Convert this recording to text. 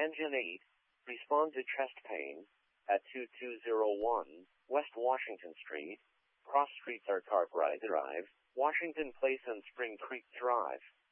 Engine 8, respond to chest pain at 2201 West Washington Street. Cross streets are Cartwright Drive, Washington Place and Spring Creek Drive.